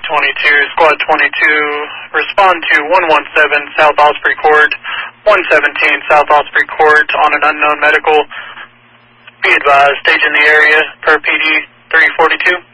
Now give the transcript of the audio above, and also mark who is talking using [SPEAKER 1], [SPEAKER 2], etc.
[SPEAKER 1] 22, Squad 22, respond to 117 South Osprey Court, 117 South Osprey Court on an unknown medical. Be advised, stage in the area per PD 342.